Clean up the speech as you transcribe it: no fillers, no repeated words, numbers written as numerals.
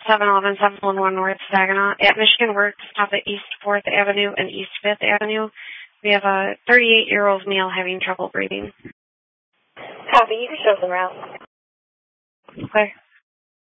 711 711 North Saginaw. At Michigan Works, off of East 4th Avenue and East 5th Avenue, we have a 38-year-old male having trouble breathing. Copy. You can show them around. Okay.